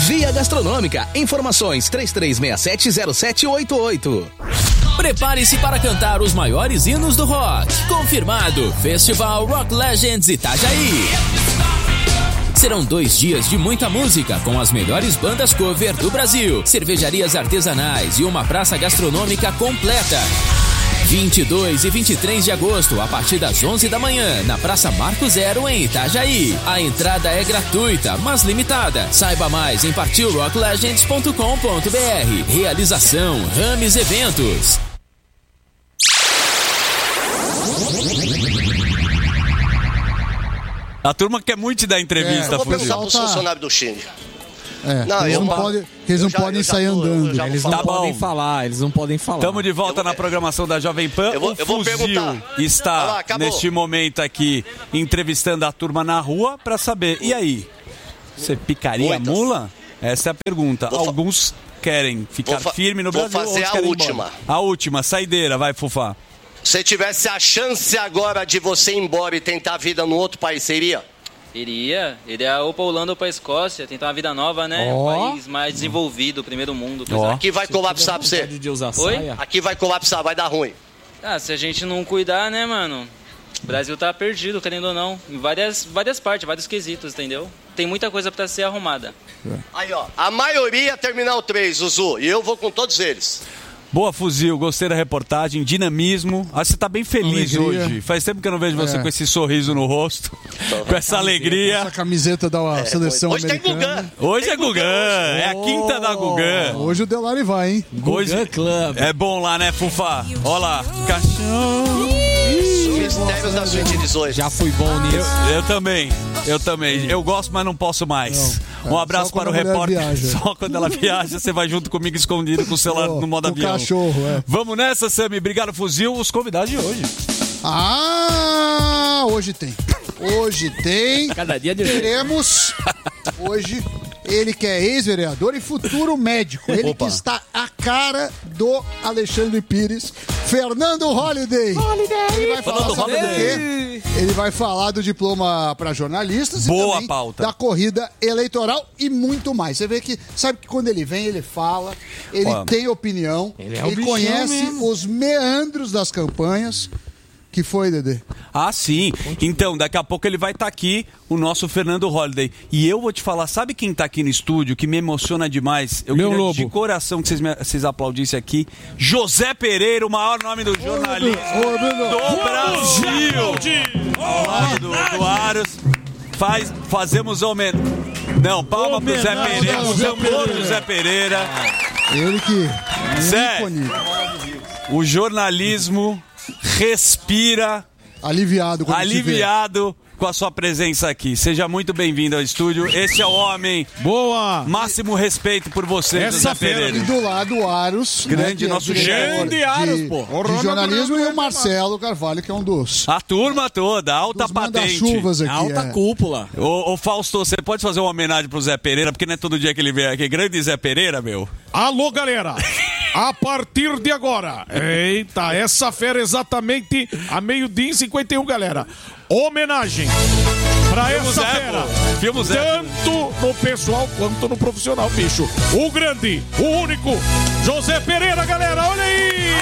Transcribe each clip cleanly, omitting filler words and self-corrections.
Via Gastronômica. Informações 33670788. Prepare-se para cantar os maiores hinos do rock. Confirmado, Festival Rock Legends Itajaí. Serão 2 dias de muita música com as melhores bandas cover do Brasil, cervejarias artesanais e uma praça gastronômica completa. 22 e 23 de agosto, a partir das 11 da manhã, na Praça Marco Zero, em Itajaí. A entrada é gratuita, mas limitada. Saiba mais em partilrocklegends.com.br. Realização Rames Eventos. A turma quer muito te dar entrevista, Eu vou perguntar Fuzil. pros funcionários do Chile. Eles não podem sair andando. Eles não podem falar, Estamos de volta na programação da Jovem Pan. Eu vou Fuzil perguntar. está, lá, acabou. neste momento aqui, entrevistando a turma na rua para saber, e aí, você picaria a mula? Essa é a pergunta. Alguns querem ficar firme no Brasil, Vou fazer outros a querem ir última. embora. A última, saideira, vai, Fufá. Se tivesse a chance agora de você ir embora e tentar a vida no outro país, seria? Iria ou pra Holanda ou pra Escócia, tentar uma vida nova, né? Um país mais desenvolvido, primeiro mundo. Aqui vai colapsar pra você. Oi? Aqui vai colapsar, vai dar ruim. Se a gente não cuidar, né, mano? O Brasil tá perdido, querendo ou não. Em várias partes, vários quesitos, entendeu? Tem muita coisa pra ser arrumada. Aí, ó, a maioria Terminal 3, Zuzu, e eu vou com todos eles. Boa, Fuzil, gostei da reportagem, dinamismo. Acho que você tá bem feliz Alegria. hoje. Faz tempo que eu não vejo você com esse sorriso no rosto, com essa alegria. Essa camiseta da seleção hoje americana. Tem Hoje é Gugan, é a quinta da Gugan. Hoje o Delari vai, hein? Hoje Club. É bom lá, né, Fufá? Olha lá, cachorro. Mistérios da Suíte 18. Já fui bom nisso. Eu também. Eu gosto, mas não posso mais. Um abraço para o repórter. Viaja. Só quando ela viaja, você vai junto comigo escondido com o celular no modo avião. Cachorro, Vamos nessa, Sami. Obrigado, Fuzil. Os convidados de hoje. Hoje tem. Hoje tem. Cada dia de Teremos hoje ele que é ex-vereador e futuro médico. Ele que está a cara do Alexandre Pires, Fernando Holliday. Ele vai falar sobre o quê? Ele vai falar do diploma para jornalistas Boa e também pauta. da corrida eleitoral e muito mais. Você vê que, sabe que quando ele vem, ele fala, ele tem opinião, ele conhece os meandros das campanhas. Que foi, Dedê? Sim. Então, daqui a pouco ele vai estar aqui, o nosso Fernando Holliday. E eu vou te falar, sabe quem está aqui no estúdio, que me emociona demais? Eu queria de coração que vocês aplaudissem aqui. José Pereira, o maior nome do jornalismo do Brasil. Ao lado do Aros. Fazemos homenagem. Não, palma pro Zé Pereira. Pro Zé Pereira. Ele que... Zé, o jornalismo... respira aliviado com a sua presença aqui. Seja muito bem-vindo ao estúdio. Este é o homem. Boa! Máximo respeito por você, José Pereira. E do lado o Aros, grande nosso grande Aros, pô. De jornalismo, e o Marcelo Carvalho, que é um dos. A turma toda, alta patente. Chuvas aqui, alta cúpula. Ô Fausto, você pode fazer uma homenagem pro Zé Pereira, porque não é todo dia que ele vem aqui. Grande Zé Pereira, meu. Alô, galera! A partir de agora, eita, essa fera exatamente a 12h51, galera. Homenagem pra essa fera, tanto no pessoal quanto no profissional, bicho. O grande, o único, José Pereira, galera, olha aí!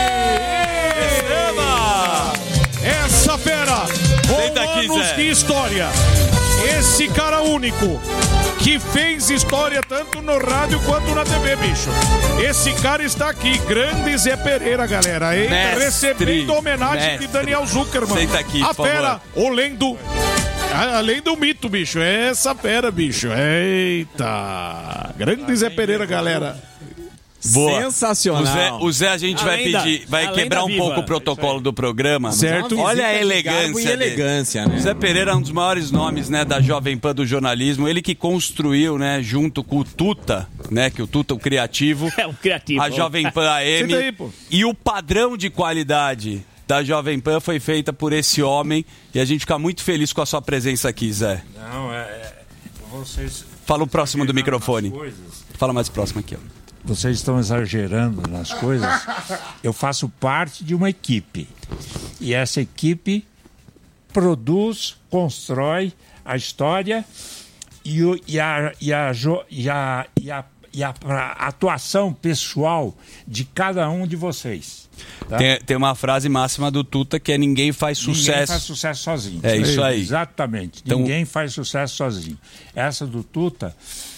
Essa fera, com anos de história. Esse cara único, que fez história tanto no rádio quanto na TV, bicho. Esse cara está aqui, grande Zé Pereira, galera. Eita, recebendo homenagem de Daniel Zuckerman. Senta aqui, a fera, além do mito, bicho. Essa fera, bicho. Eita. Grande Zé Pereira, galera. Boa. Sensacional. O Zé a gente vai quebrar um pouco o protocolo do programa. Certo. Olha a elegância. Né? Zé Pereira é um dos maiores nomes, né, da Jovem Pan do jornalismo. Ele que construiu, né, junto com o Tuta, né, que o Tuta, o criativo. É, o criativo. A Jovem Pan AM. Aí, e o padrão de qualidade da Jovem Pan foi feita por esse homem. E a gente fica muito feliz com a sua presença aqui, Zé. Não, vocês... Fala o próximo do microfone. Fala mais próximo aqui, ó. Vocês estão exagerando nas coisas. Eu faço parte de uma equipe. E essa equipe produz, constrói a história a atuação pessoal de cada um de vocês. Tá? Tem uma frase máxima do Tuta que é ninguém faz sucesso. Ninguém faz sucesso sozinho. É isso aí. Exatamente. Então, ninguém faz sucesso sozinho. Essa do Tuta,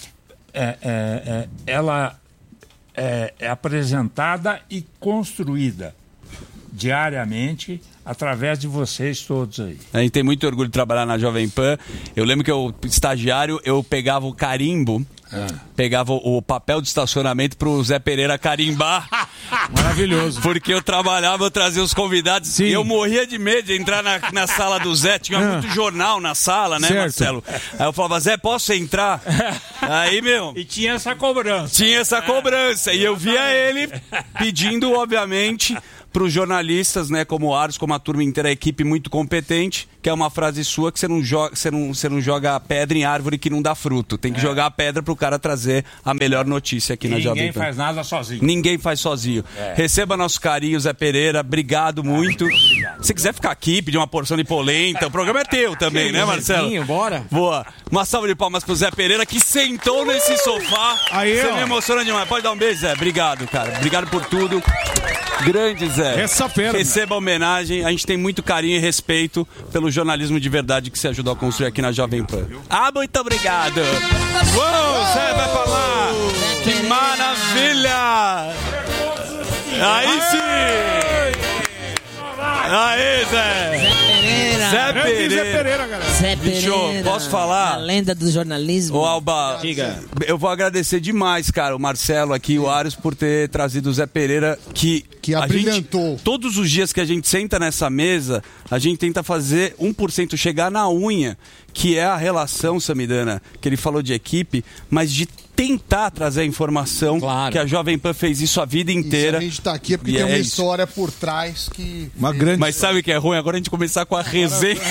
ela é apresentada e construída diariamente através de vocês todos aí. A gente tem muito orgulho de trabalhar na Jovem Pan. Eu lembro que eu, estagiário, eu pegava o carimbo, pegava o papel de estacionamento pro Zé Pereira carimbar. Maravilhoso. Porque eu trabalhava, eu trazia os convidados. Sim. E eu morria de medo de entrar na sala do Zé. Tinha muito jornal na sala, né, certo. Marcelo? Aí eu falava, Zé, posso entrar? Aí, meu... E tinha essa cobrança. Tinha essa cobrança. E eu via ele pedindo, obviamente... para os jornalistas, né, como o Aros, como a turma inteira, a equipe muito competente, que é uma frase sua que você não joga pedra em árvore que não dá fruto. Tem que jogar a pedra para o cara trazer a melhor notícia aqui na Jovem Pan. Ninguém faz nada sozinho. Ninguém faz sozinho. Receba nosso carinho, Zé Pereira. Obrigado muito. Obrigado. Se quiser ficar aqui, pedir uma porção de polenta, o programa é teu também, né, Marcelo? Bora. Boa. Uma salva de palmas pro Zé Pereira, que sentou nesse sofá. Você me emociona demais. Pode dar um beijo, Zé. Obrigado, cara. Obrigado por tudo. Grande, Zé. Essa fera. Receba a homenagem. A gente tem muito carinho e respeito pelo jornalismo de verdade que você ajudou a construir aqui na Jovem Pan. Muito obrigado. Uou, Zé vai falar. Que maravilha. Aí sim. Aê, Zé. Zé Pereira, galera. Zé Pereira. Bicho, posso falar? A lenda do jornalismo. Ô, Alba, diga. Eu vou agradecer demais, cara, o Marcelo aqui, o Aros, por ter trazido o Zé Pereira, que abrilhantou. Todos os dias que a gente senta nessa mesa, a gente tenta fazer 1% chegar na unha, que é a relação, Samidana, que ele falou de equipe, mas de tentar trazer a informação, que a Jovem Pan fez isso a vida inteira. E a gente tá aqui porque tem uma história por trás que... Mas sabe o que é ruim? Agora a gente começar com a resenha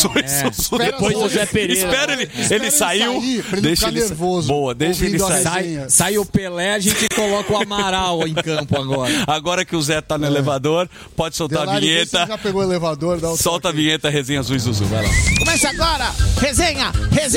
depois do Zé Pereira. Espera ele saiu. Deixa ele nervoso. Boa, deixa ele sair. Sai o Pelé, a gente coloca o Amaral em campo agora. Agora que o Zé tá no elevador, pode soltar a vinheta. Você já pegou o elevador, solta a vinheta, resenha Azul e Zuzu, vai lá. Começa agora, resenha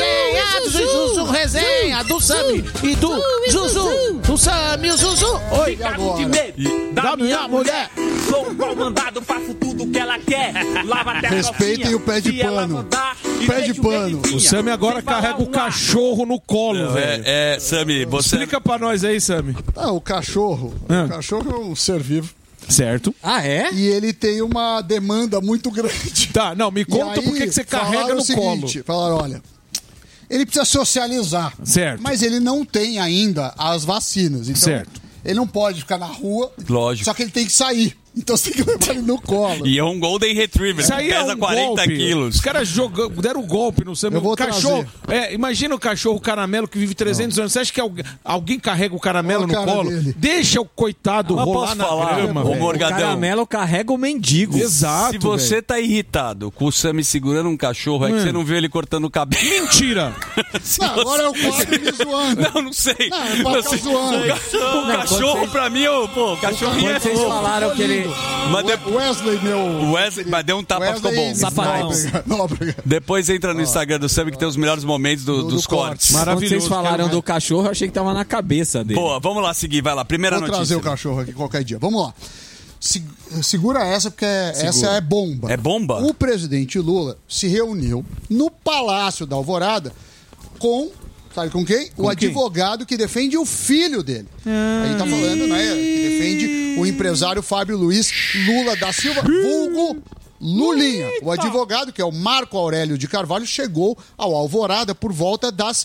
do Zuzu, resenha do Sami e do Zuzu, do Sami e o Zuzu. Oi, de medo da minha mulher. Sou igual mandado, faço tudo que ela quer. Lava até a respeitem o pé de pano. Pé de pano. O Sami agora carrega o cachorro no colo, velho. Sami, você... Explica pra nós aí, Sami. O cachorro. O cachorro é um ser vivo. Certo. E ele tem uma demanda muito grande. Tá, não, me conta por que você carrega no colo. Falaram, olha, ele precisa socializar. Certo. Mas ele não tem ainda as vacinas. Então, certo. Ele não pode ficar na rua. Lógico. Só que ele tem que sair. Então você tem que levar ele no colo. E é um Golden Retriever, isso aí pesa 40 quilos. Os caras deram golpe no Sami. Eu vou cachorro. Imagina o cachorro caramelo que vive 300 anos. Você acha que alguém carrega o caramelo no colo? Dele. Deixa o coitado rolar na grama. O caramelo carrega o mendigo. Exato. Se você tá irritado com o Sami segurando um cachorro, é que você não viu ele cortando o cabelo. Mentira! Agora é o quadro me zoando. Não sei. Não sei. Zoando. O cachorro, pra mim, o cachorrinho é vocês falaram que ele... Wesley, mas deu um tapa, ficou bom. Safadão. Depois entra no Instagram do Sami que tem os melhores momentos dos cortes. Maravilhoso. Quando vocês falaram do cachorro, eu achei que tava na cabeça dele. Boa, vamos lá seguir, vai lá. Primeira notícia. Vou trazer o cachorro aqui qualquer dia. Vamos lá. Segura essa, porque essa é bomba. É bomba? O presidente Lula se reuniu no Palácio da Alvorada com... Sabe com quem? O advogado que defende o filho dele. Aí tá falando, né? Que defende o empresário Fábio Luiz Lula da Silva, vulgo Lulinha. O advogado, que é o Marco Aurélio de Carvalho, chegou ao Alvorada por volta das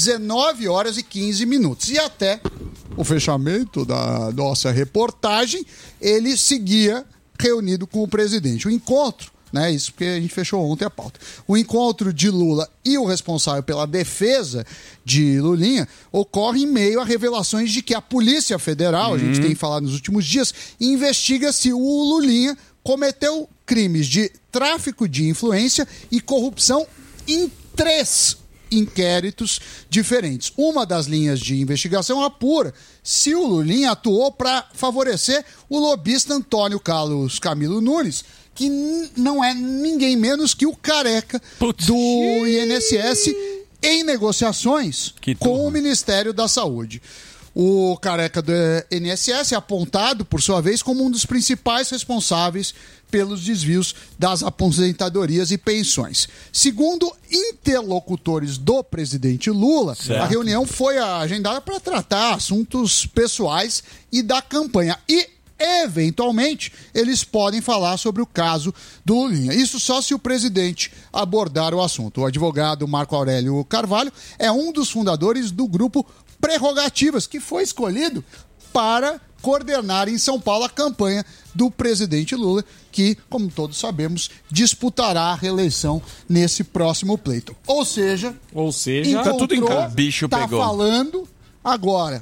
19h15. E até o fechamento da nossa reportagem, ele seguia reunido com o presidente. O encontro, né? Isso porque a gente fechou ontem a pauta. O encontro de Lula e o responsável pela defesa de Lulinha ocorre em meio a revelações de que a Polícia Federal, a gente tem falado nos últimos dias, investiga se o Lulinha cometeu crimes de tráfico de influência e corrupção em 3 inquéritos diferentes. Uma das linhas de investigação apura se o Lulinha atuou para favorecer o lobista Antônio Carlos Camilo Nunes, que não é ninguém menos que o careca do INSS, em negociações com o Ministério da Saúde. O careca do INSS é apontado, por sua vez, como um dos principais responsáveis pelos desvios das aposentadorias e pensões. Segundo interlocutores do presidente Lula, a reunião foi agendada para tratar assuntos pessoais e da campanha. E, eventualmente, eles podem falar sobre o caso do Lulinha. Isso só se o presidente abordar o assunto. O advogado Marco Aurélio Carvalho é um dos fundadores do grupo Prerrogativas, que foi escolhido para coordenar em São Paulo a campanha do presidente Lula, que, como todos sabemos, disputará a reeleição nesse próximo pleito. Ou seja, tá tudo em casa. Bicho pegou. Tá falando agora.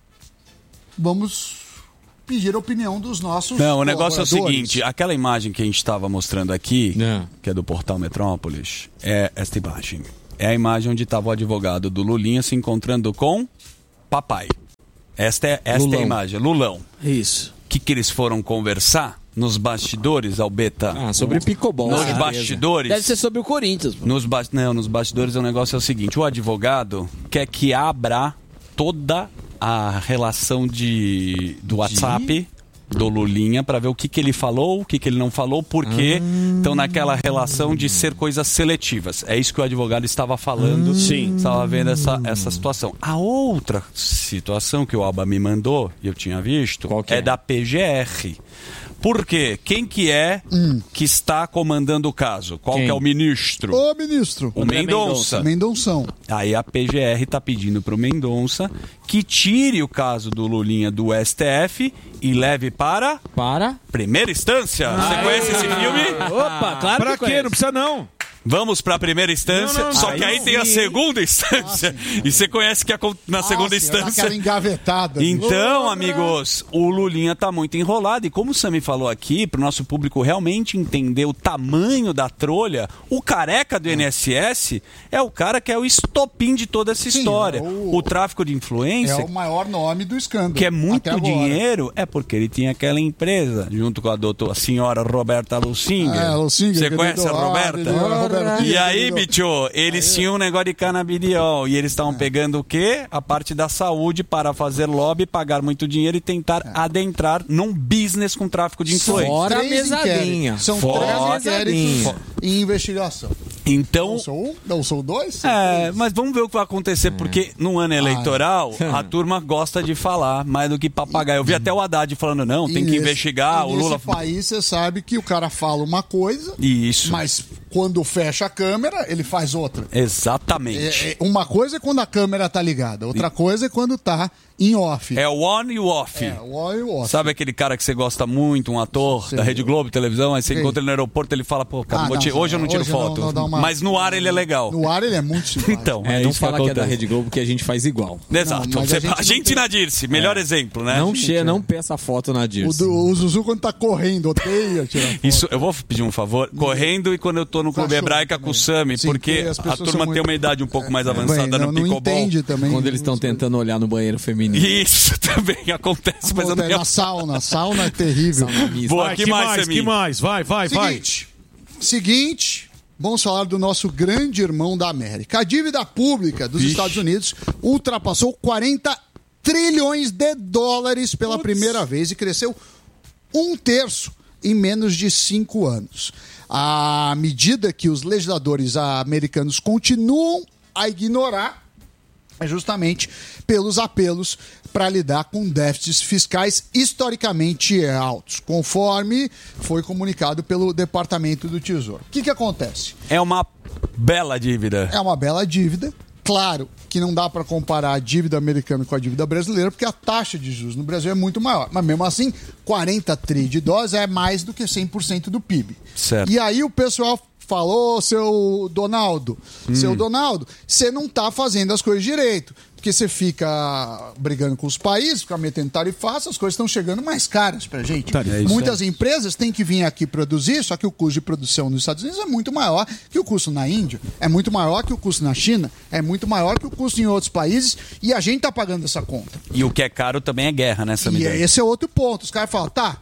Vamos pedir a opinião dos nossos Não, o negócio é o seguinte, aquela imagem que a gente estava mostrando aqui, que é do Portal Metrópolis, é esta imagem. É a imagem onde estava o advogado do Lulinha se encontrando com papai. Esta é a imagem, Lulão. Isso. O que eles foram conversar nos bastidores, Albeta? Sobre pickleball. Nos bastidores. Deve ser sobre o Corinthians. Nos bastidores o negócio é o seguinte, o advogado quer que abra toda a relação do WhatsApp do Lulinha para ver o que ele falou, o que ele não falou, porque estão naquela relação de ser coisas seletivas. É isso que o advogado estava falando. Sim. Estava vendo essa situação. A outra situação que o Alba me mandou, e eu tinha visto, é da PGR. Por quê? Quem que é que está comandando o caso? Qual que é o ministro? O ministro. O Mendonça. Mendonção. Aí a PGR está pedindo para o Mendonça que tire o caso do Lulinha do STF e leve para primeira instância. Você conhece esse filme? Opa, claro que conhece. Não precisa não. Vamos para a primeira instância, só que aí tem a segunda instância. E você conhece que na segunda instância... Aquela engavetada. Então, amigos, o Lulinha tá muito enrolado. E como o Sami falou aqui, para o nosso público realmente entender o tamanho da trolha, o careca do INSS é o cara que é o estopim de toda essa história. O tráfico de influência... É o maior nome do escândalo. Que é muito dinheiro, é porque ele tinha aquela empresa, junto com a senhora Roberta Lusinger. Você conhece a Roberta? E aí, bicho, eles tinham um negócio de canabidiol e eles estavam pegando o quê? A parte da saúde para fazer lobby, pagar muito dinheiro e tentar adentrar num business com tráfico de influência. Fora a mesadinha. São 3 inquéritos em investigação. Então... Não são 2? Mas vamos ver o que vai acontecer, porque no ano eleitoral a turma gosta de falar mais do que papagaio. Eu vi até o Haddad falando, não, tem que investigar, o Lula... Nesse país você sabe que o cara fala uma coisa, mas quando fecha a câmera, ele faz outra. Exatamente. Uma coisa é quando a câmera tá ligada, outra coisa é quando tá em off. É o on e o off. O on e o off. Sabe aquele cara que você gosta muito, um ator da Rede Globo, televisão, aí você encontra ele no aeroporto, ele fala, pô, cara, hoje eu não tiro foto. Mas no ar ele é legal. No ar ele é muito simpático. Então, não fala que é da Rede Globo, que a gente faz igual. Exato. A gente na Dirce, melhor exemplo, né? Não peça foto na Dirce. O Zuzu quando tá correndo, odeia tirar foto. Isso, eu vou pedir um favor, correndo e quando eu tô no Clube Hebraica com o Sami, porque a turma tem uma idade um pouco mais avançada no pickleball. Entende também. Quando eles estão tentando olhar no banheiro feminino. Isso também acontece, mas eu não na sauna é terrível. Boa, que mais? Vai. Seguinte, vamos falar do nosso grande irmão da América. A dívida pública dos Estados Unidos ultrapassou 40 trilhões de dólares pela primeira vez e cresceu 1/3 em menos de 5 anos. À medida que os legisladores americanos continuam a ignorar, é justamente pelos apelos para lidar com déficits fiscais historicamente altos, conforme foi comunicado pelo Departamento do Tesouro. O que acontece? É uma bela dívida. É uma bela dívida. Claro que não dá para comparar a dívida americana com a dívida brasileira, porque a taxa de juros no Brasil é muito maior. Mas mesmo assim, 40 tri de dólares é mais do que 100% do PIB. Certo. E aí o pessoal falou, seu Donaldo, você não tá fazendo as coisas direito. Porque você fica brigando com os países, fica metendo tarifaço, as coisas estão chegando mais caras pra gente. Muitas empresas têm que vir aqui produzir, só que o custo de produção nos Estados Unidos é muito maior que o custo na Índia, é muito maior que o custo na China, é muito maior que o custo em outros países, e a gente tá pagando essa conta. E o que é caro também é guerra, né, Samir? E esse é outro ponto. Os caras falam,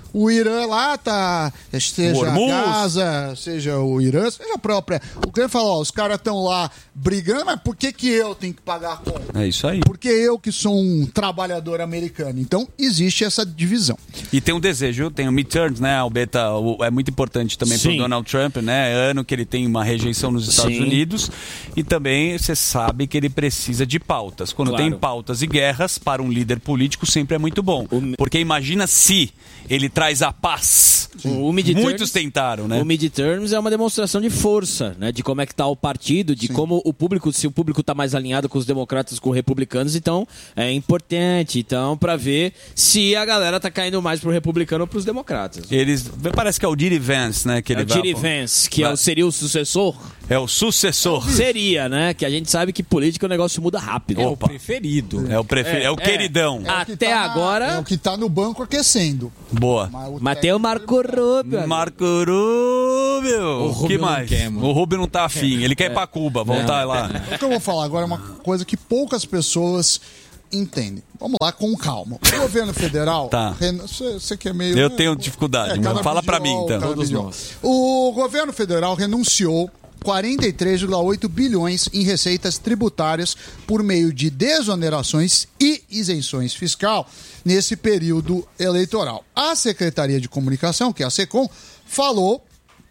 O Irã lá tá, seja a Hormuz. Gaza, seja o Irã, seja a própria. O que fala, os caras estão lá brigando, mas por que eu tenho que pagar a conta? É isso aí. Porque eu que sou um trabalhador americano. Então, existe essa divisão. E tem um desejo, tem o midterms, né, Albeta? É muito importante também para o Donald Trump, né? É ano que ele tem uma rejeição nos Estados Unidos. E também você sabe que ele precisa de pautas. Quando tem pautas e guerras, para um líder político sempre é muito bom. Porque imagina se ele traz a paz. Muitos tentaram, né? O midterms é uma demonstração de força, né? De como é que tá o partido, de como o público, se o público tá mais alinhado com os democratas, com os republicanos, então é importante, então, para ver se a galera tá caindo mais pro republicano ou pros democratas. Parece que é o J.D. Vance, né? Que ele o J.D. Vance, que seria o sucessor. É o sucessor. Seria, né? Que a gente sabe que política o negócio muda rápido. É o preferido. É o queridão. Até agora... É o que tá no banco aquecendo. Boa. Mas tem o Marco Rubio. Marco Rubio. O que mais? O Rubio não tá afim. Ele quer ir pra Cuba, voltar lá. O que eu vou falar agora é uma coisa que poucas pessoas entendem. Vamos lá, com calma. O governo federal... Tá. Você que é meio... Eu tenho dificuldade. Fala pra mim, então. Todos nós. O governo federal renunciou 43,8 bilhões em receitas tributárias por meio de desonerações e isenções fiscal nesse período eleitoral. A Secretaria de Comunicação, que é a SECOM, falou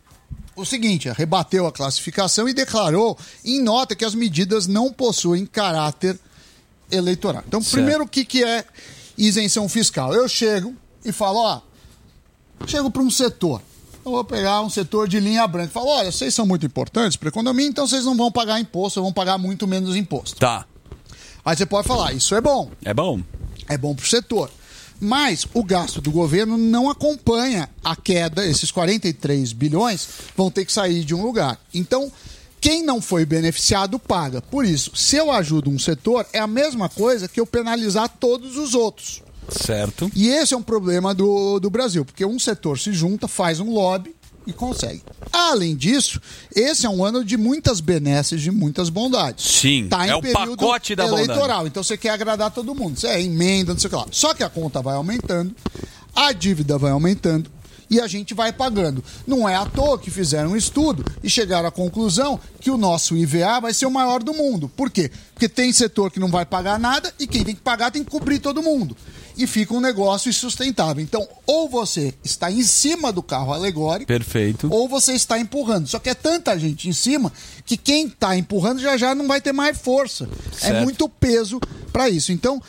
o seguinte, rebateu a classificação e declarou em nota que as medidas não possuem caráter eleitoral. Então, primeiro, o que é isenção fiscal? Eu chego e falo, chego para um setor. Eu vou pegar um setor de linha branca e falo, olha, vocês são muito importantes para a economia, então vocês não vão pagar imposto, vão pagar muito menos imposto. Tá. Aí você pode falar, isso é bom. É bom. É bom para o setor. Mas o gasto do governo não acompanha a queda, esses 43 bilhões vão ter que sair de um lugar. Então, quem não foi beneficiado paga. Por isso, se eu ajudo um setor, é a mesma coisa que eu penalizar todos os outros. Certo. E esse é um problema do Brasil, porque um setor se junta, faz um lobby e consegue. Além disso, esse é um ano de muitas benesses, de muitas bondades. Sim, tá em é o pacote da eleitoral, bondade. Então você quer agradar todo mundo. Você emenda, não sei o que lá. Só que a conta vai aumentando, a dívida vai aumentando e a gente vai pagando. Não é à toa que fizeram um estudo e chegaram à conclusão que o nosso IVA vai ser o maior do mundo. Por quê? Porque tem setor que não vai pagar nada e quem tem que pagar tem que cobrir todo mundo. E fica um negócio insustentável. Então, ou você está em cima do carro alegórico, perfeito, ou você está empurrando. Só que é tanta gente em cima que quem está empurrando já não vai ter mais força. Certo. É muito peso para isso. Então,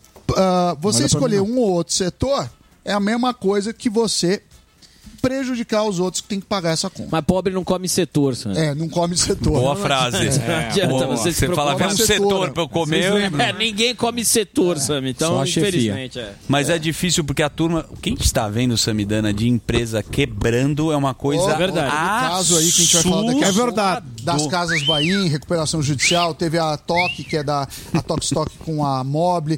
você escolher um ou outro setor é a mesma coisa que você prejudicar os outros que tem que pagar essa conta. Mas pobre não come setor, né? Não come setor. Boa frase. Você fala, vem um setor para eu comer. Ninguém come setor, Sami. Então, infelizmente. Mas é difícil porque a turma... Quem está vendo, Samidana, de empresa quebrando é uma coisa verdade. O caso aí que a gente vai falar daqui é verdade. Das Casas Bahia, em recuperação judicial. Teve a TOC, que é a Tokstok com a Mobile.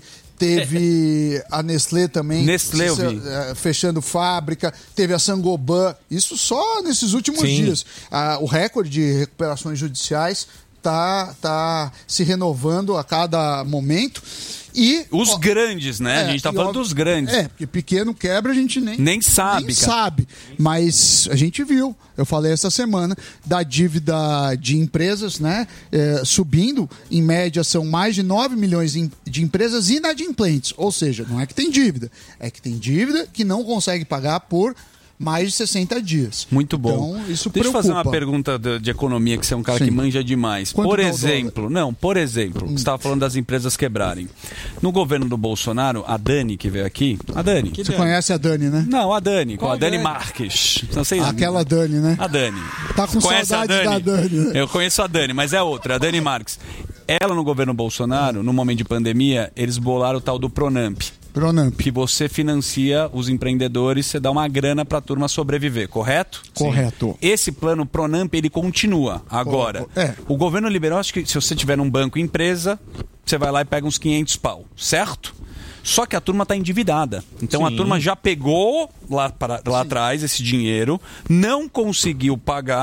Teve a Nestlé também, fechando fábrica. Teve a Sangoban, isso só nesses últimos dias. O recorde de recuperações judiciais está se renovando a cada momento. E, os grandes, né? A gente tá falando dos grandes. Porque pequeno quebra a gente nem sabe. Nem sabe. Mas a gente viu, eu falei essa semana, da dívida de empresas, né? Subindo. Em média, são mais de 9 milhões de empresas inadimplentes. Ou seja, não é que tem dívida. É que tem dívida que não consegue pagar por mais de 60 dias. Muito bom. Então, isso Deixa eu preocupa. fazer uma pergunta de economia, que você é um cara que manja demais. Por exemplo, você estava falando das empresas quebrarem. No governo do Bolsonaro, a Dani, que veio aqui... A Dani. Você conhece a Dani, né? Não, a Dani. Com a Dani Marques. Aquela Dani, né? A Dani. Tá com saudade da Dani. Né? Eu conheço a Dani, mas é outra. A Dani Marques. Ela, no governo Bolsonaro, no momento de pandemia, eles bolaram o tal do Pronamp. Que você financia os empreendedores, você dá uma grana para a turma sobreviver, correto? Correto. Esse plano Pronamp, ele continua agora. O governo liberou, acho que se você tiver num banco empresa, você vai lá e pega uns 500 pau, certo? Só que a turma está endividada. Então a turma já pegou lá atrás esse dinheiro, não conseguiu pagar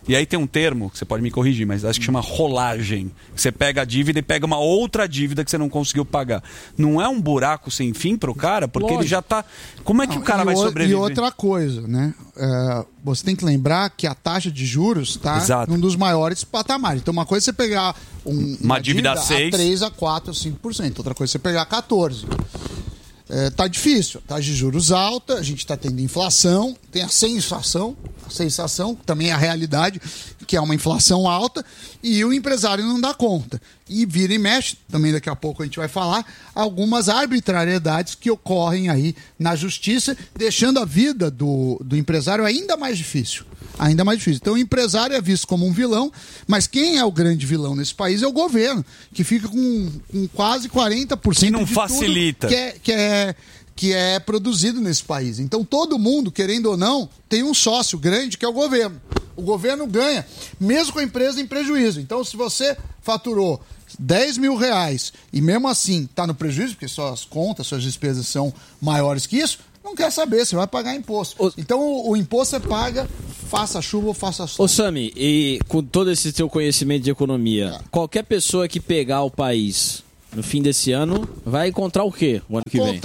E aí tem um termo, que você pode me corrigir, mas acho que chama rolagem. Você pega a dívida e pega uma outra dívida que você não conseguiu pagar. Não é um buraco sem fim pro cara? Porque ele já tá... Como é que o cara vai sobreviver? E outra coisa, né? Você tem que lembrar que a taxa de juros está num dos maiores patamares. Então, uma coisa é você pegar uma dívida a 6, a 3, a 4, a 5%. Outra coisa é você pegar 14%. Tá difícil, taxa de juros alta, a gente está tendo inflação, tem a sensação, também é a realidade, que é uma inflação alta, e o empresário não dá conta. E vira e mexe, também daqui a pouco a gente vai falar, algumas arbitrariedades que ocorrem aí na justiça, deixando a vida do empresário ainda mais difícil. Ainda mais difícil. Então o empresário é visto como um vilão, mas quem é o grande vilão nesse país é o governo, que fica com quase 40% que não de facilita. Tudo que é produzido nesse país. Então todo mundo, querendo ou não, tem um sócio grande que é o governo. O governo ganha, mesmo com a empresa em prejuízo. Então se você faturou 10 mil reais e mesmo assim está no prejuízo, porque suas contas, suas despesas são maiores que isso, não quer saber, você vai pagar imposto. Então o imposto você paga, faça chuva ou faça sol. Ô Sami, e com todo esse teu conhecimento de economia, qualquer pessoa que pegar o país no fim desse ano vai encontrar o quê o ano que vem?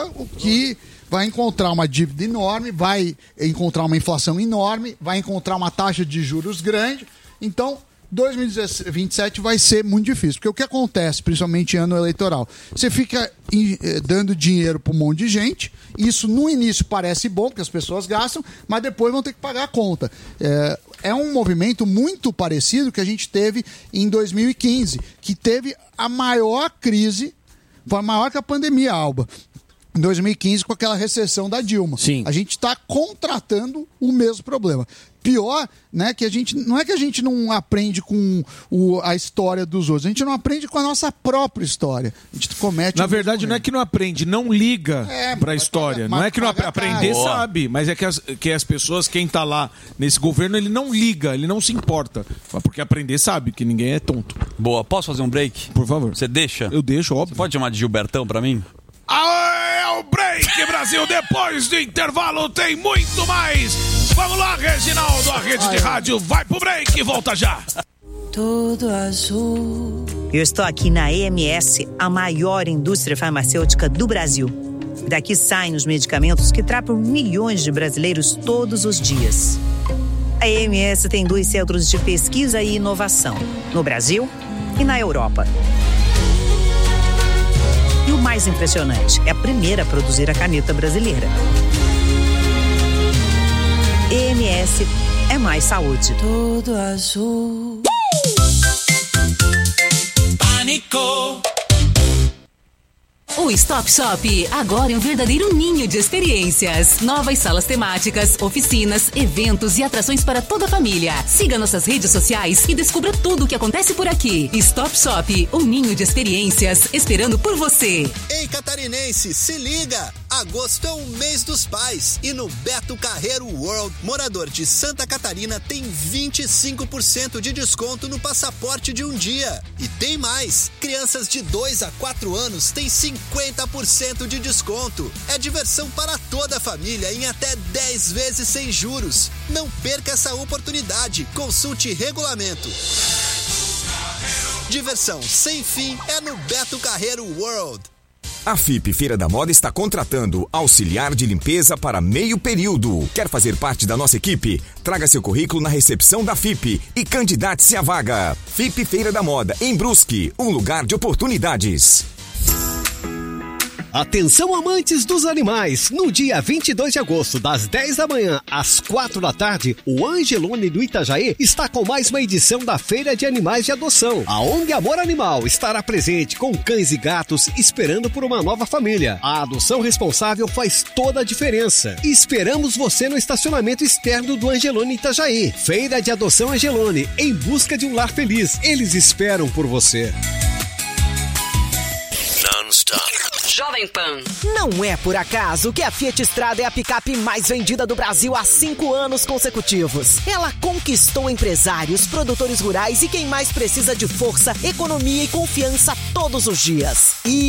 Vai encontrar uma dívida enorme, vai encontrar uma inflação enorme, vai encontrar uma taxa de juros grande. Então 2027 vai ser muito difícil, porque o que acontece, principalmente em ano eleitoral, você fica dando dinheiro para um monte de gente, isso no início parece bom, porque as pessoas gastam, mas depois vão ter que pagar a conta. É um movimento muito parecido que a gente teve em 2015, que teve a maior crise, foi maior que a pandemia, Alba. Em 2015, com aquela recessão da Dilma. Sim. A gente está contratando o mesmo problema. Pior, né, que não é que a gente não aprende com a história dos outros, a gente não aprende com a nossa própria história. A gente comete... Na verdade, não é que não aprende, não liga para a história. Não é que não aprender, sabe, mas é que as pessoas, quem está lá nesse governo, ele não liga, ele não se importa. Porque aprender sabe, que ninguém é tonto. Boa, posso fazer um break? Por favor. Você deixa? Eu deixo, óbvio. Você pode chamar de Gilbertão para mim? É o break, Brasil. Depois do intervalo tem muito mais. Vamos lá, Reginaldo, a rede de rádio vai pro break e volta já. Tudo azul. Eu estou aqui na EMS, a maior indústria farmacêutica do Brasil. Daqui saem os medicamentos que tratam milhões de brasileiros todos os dias. A EMS tem 2 centros de pesquisa e inovação, no Brasil e na Europa. E o mais impressionante, é a primeira a produzir a caneta brasileira. EMS é mais saúde. Tudo azul. Pânico. O Stop Shop agora é um verdadeiro ninho de experiências. Novas salas temáticas, oficinas, eventos e atrações para toda a família. Siga nossas redes sociais e descubra tudo o que acontece por aqui. Stop Shop, um ninho de experiências esperando por você. Ei, catarinense, se liga! Agosto é o mês dos pais e no Beto Carreiro World, morador de Santa Catarina tem 25% de desconto no passaporte de um dia. E tem mais! Crianças de 2 a 4 anos têm 50% de desconto. É diversão para toda a família em até 10 vezes sem juros. Não perca essa oportunidade. Consulte regulamento. Diversão sem fim é no Beto Carreiro World. A FIP Feira da Moda está contratando auxiliar de limpeza para meio período. Quer fazer parte da nossa equipe? Traga seu currículo na recepção da FIP e candidate-se à vaga. FIP Feira da Moda, em Brusque, um lugar de oportunidades. Atenção, amantes dos animais! No dia 22 de agosto, das 10 da manhã às 4 da tarde, o Angelone do Itajaí está com mais uma edição da Feira de Animais de Adoção. A ONG Amor Animal estará presente com cães e gatos esperando por uma nova família. A adoção responsável faz toda a diferença. Esperamos você no estacionamento externo do Angelone Itajaí. Feira de Adoção Angelone, em busca de um lar feliz. Eles esperam por você. Non-stop. Jovem Pan. Não é por acaso que a Fiat Strada é a picape mais vendida do Brasil há 5 anos consecutivos. Ela conquistou empresários, produtores rurais e quem mais precisa de força, economia e confiança todos os dias. E